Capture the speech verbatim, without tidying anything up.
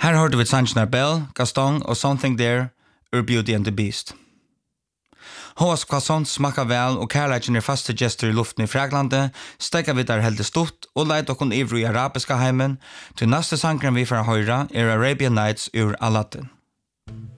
Her hørte vi Sanchnar Bell, Gaston og Something There ur Beauty and the Beast. Håas Quassons smakka vel og kærleikin er faste gestur i luften i Fraglande, stekka vi der heldig stort og leit okkon ivru i arabiska heimen, til neste sangren vi får høyra er Arabian Nights ur Aladdin.